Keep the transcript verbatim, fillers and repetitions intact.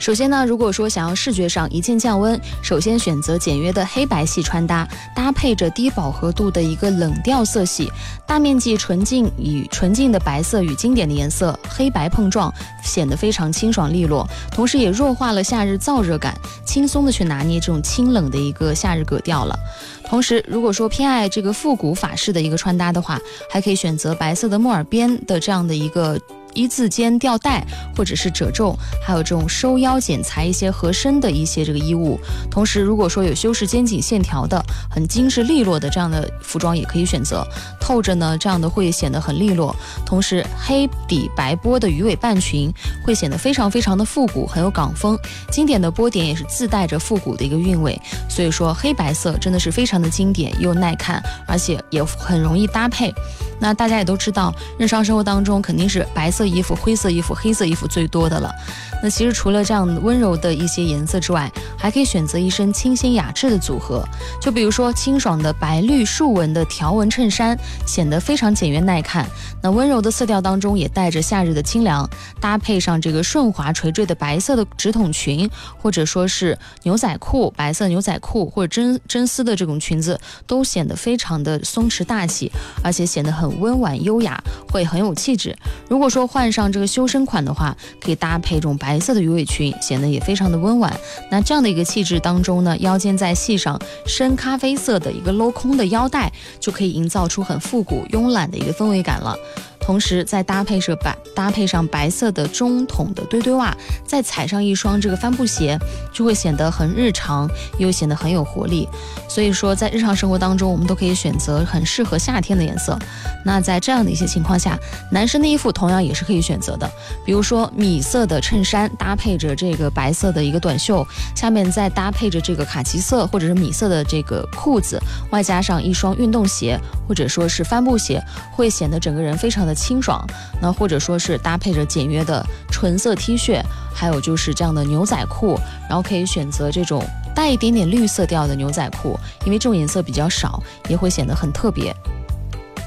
首先呢，如果说想要视觉上一键降温，首先选择简约的黑白系穿搭，搭配着低饱和度的一个冷调色系，大面积纯净与纯净的白色与经典的颜色黑白碰撞，显得非常清爽利落，同时也弱化了夏日燥热感，轻松的去拿捏这种清冷的一个夏日格调了。同时，如果说偏爱这个复古法式的一个穿搭的话，还可以选择白色的木耳边的这样的一个一字肩吊带，或者是褶皱，还有这种收腰剪裁一些合身的一些这个衣物。同时，如果说有修饰肩颈线条的很精致利落的这样的服装也可以选择，透着呢这样的会显得很利落。同时，黑底白波的鱼尾半裙会显得非常非常的复古，很有港风，经典的波点也是自带着复古的一个韵味。所以说黑白色真的是非常的经典又耐看，而且也很容易搭配。那大家也都知道，日常生活当中肯定是白色衣服、灰色衣服、黑色衣服最多的了。那其实除了这样温柔的一些颜色之外，还可以选择一身清新雅致的组合，就比如说清爽的白绿竖纹的条纹衬衫，显得非常简约耐看。那温柔的色调当中也带着夏日的清凉，搭配上这个顺滑垂坠的白色的直筒裙，或者说是牛仔裤，白色牛仔裤或者真真丝的这种裙子，都显得非常的松弛大气，而且显得很温婉优雅，会很有气质。如果说换上这个修身款的话，可以搭配这种白色的鱼尾裙，显得也非常的温婉。那这样的一个气质当中呢，腰间再系上深咖啡色的一个镂空的腰带，就可以营造出很复古慵懒的一个氛围感了。同时再搭配上白搭配上白色的中筒的堆堆袜，再踩上一双这个帆布鞋，就会显得很日常，又显得很有活力。所以说在日常生活当中，我们都可以选择很适合夏天的颜色。那在这样的一些情况下，男生的衣服同样也是可以选择的，比如说米色的衬衫搭配着这个白色的一个短袖，下面再搭配着这个卡其色或者是米色的这个裤子，外加上一双运动鞋或者说是帆布鞋，会显得整个人非常的清爽。那或者说是搭配着简约的纯色 T 恤，还有就是这样的牛仔裤，然后可以选择这种带一点点绿色调的牛仔裤，因为这种颜色比较少，也会显得很特别。